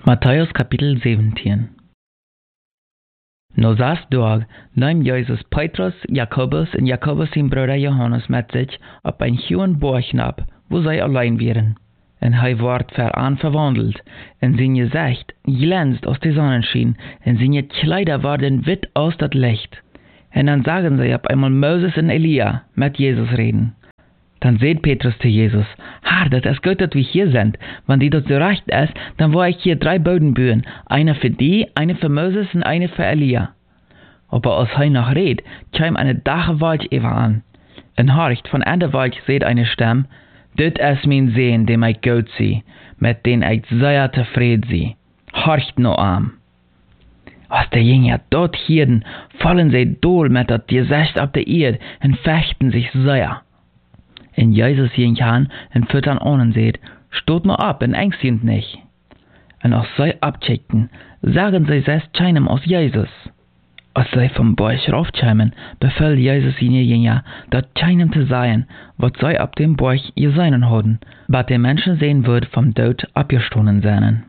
Matthäus Kapitel 17. Nå saß dag nahm Jesus Petrus, Jakobus und Jakobus sein Bruder Johannes mit sich auf ein hohen Berg ab, wo sie allein waren. Und er ward verwandelt, und sein Gesicht glänzt aus der Sonnenschein, und seine Kleider waren weit aus das Licht. Und dann sagen sie auf einmal Moses und Elia mit Jesus reden. Dann sagt Petrus zu Jesus: Herr, das ist gut, dass wir hier sind. Wenn die dort so recht ist, dann will ich hier 3 Böden bauen. Eine für die, eine für Moses und eine für Elia. Aber als er noch redet, kam eine dache Wald über an. Und horcht, von an der Wald seht eine Stimme: Dit ist mein Sohn, dem ich gut sie, mit dem ich sehr zufrieden sie. Horcht nur an. Als die Jünger dort hielten, fallen sie dohl mit das Gesicht auf der Erde und fechten sich sehr. Und Jesus ging an und füttern ohne seht, stot nur ab und ängstigt nicht. Und als sie abcheckten, sagen sie es keinem aus Jesus. Als sie vom Berg raufkamen, befahl Jesus seine Jünger, dort keinem zu sagen, was sie ab dem Berg gesehen hatten, was die Menschen sehen wird vom Tod abgestoßen seien.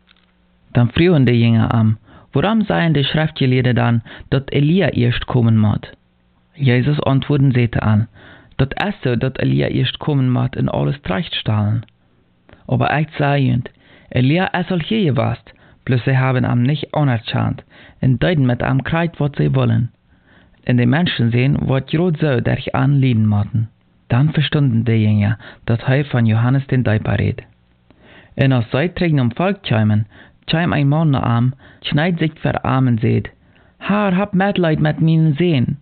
Dann frühen die Jünger an, woran seien die Schriftgelehrten dann, dass Elia erst kommen muss? Jesus antworten sagte an: Dat ist so, dat Elia erst kommen muss und alles zurechtstellen. Aber ich sage ihnen, Elia ist al hier gewesen, bloß sie haben ihm nicht anerkannt und deuten mit ihm kriegt, was sie wollen. Und die Menschen sehen, was gerade so durch ihn leiden müssen. Dann verstunden die Jünger, dass er von Johannes den Täufer redet. Und als sie zum Volk kamen, kam ein Mann nach ihm, schneit sich vor ihm und sagt: Herr, hab Mitleid mit meinen Sehen.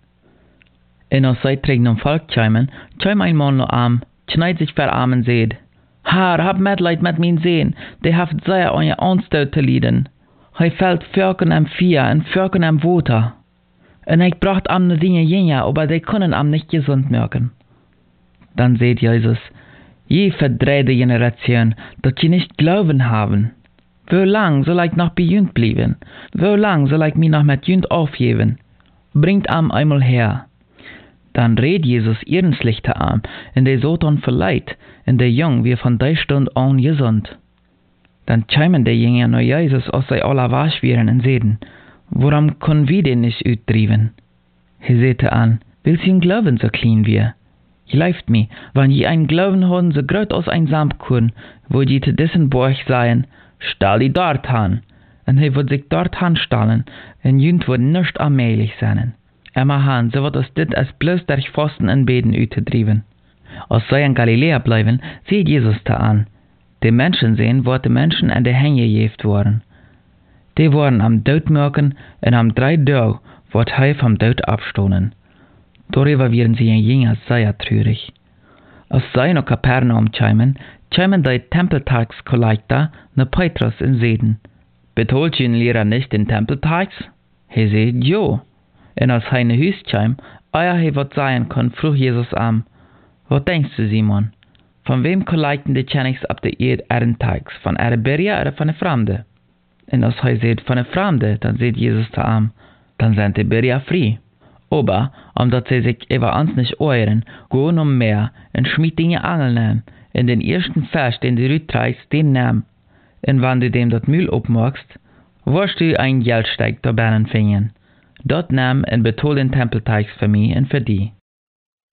Und als sie zum Volk kamen, kam ein Mann nach ihm, schneit sich vor ihm und sagt: Herr, hab Mitleid mit meinen Sehen, der haft sehr an ihr Anstoß zu leiden. Er fällt Völkern am Vier und Völkern am Water. Und ich bracht ihm ne Dinge Jünger, aber die können ihm nicht gesund merken. Dann sagt Jesus: Je verdrehte Generation, dass sie nicht Glauben haben. Wo lang soll ich noch bei Jünd bleiben? Wo lang soll ich mich noch mit Jünd aufgeben? Bringt ihm einmal her. Dann redet Jesus ernstlich zu ihm, und der Satan verleiht, und der Jung wird von der Stunde an gesund. Dann kamen die Jünger nach Jesus, als sie alle wasch wären, und sagten: Warum können wir den nicht austrieben? Er sagte an: Will sie Glauben so klein wie? Glaubt mir, wenn je einen Glauben haben, so groß als ein Samtkorn, wo je zu diesen Berg seien: Stell die dort an. Und er wird sich dort anstellen, und jünd wird nicht allmählich sein. Immer han, so wird es dit als bloß durch Fasten und Beten ausgetrieben. Als sie in Galiläa bleiben, sieht Jesus da an. Die Menschen sehen, wo die Menschen an der Hänge gejäft wurden. Die wurden am Tod merken, und am 3 Tage wird er vom Tod abstoßen. Darüber werden sie in Jünger sehr traurig. Als sie nach Kapernaum kamen die Tempeltagskollektor nach Petrus und sagten: Betolt ihr Lehrer nicht den Tempeltags? Er sagt: Jo. Und als er in das Haus kam, er was sagen kann, frug Jesus an: Was denkst du, Simon? Von wem kollekten die Königs ab der Erde Tags? Von Arabier oder von den Fremden? Und als er sagt, von den Fremden, dann sagt Jesus zu ihm: Dann sind die Berier frei. Aber, omdat sie sich über uns nicht ehren, gehen um mehr und schmied die Angel nehmen, in den ersten Fisch, den du rüttreibst, den nehmen. Und wenn du dem das Mühl aufmachst, wirst du ein Geldsteig dabei finden. Dort nehmen und betol den Tempeltags für mich und für die.